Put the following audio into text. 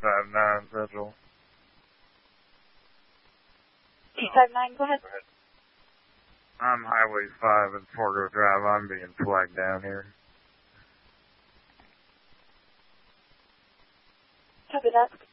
259 Central. 259, go ahead. I'm Highway 5 at Forgo Drive. I'm being flagged down here. Copy that.